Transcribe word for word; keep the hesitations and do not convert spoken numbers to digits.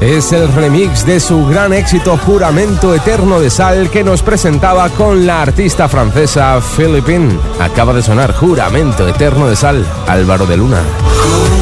Es el remix de su gran éxito Juramento Eterno de Sal que nos presentaba con la artista francesa Philippine. Acaba de sonar Juramento Eterno de Sal, Álvaro de Luna.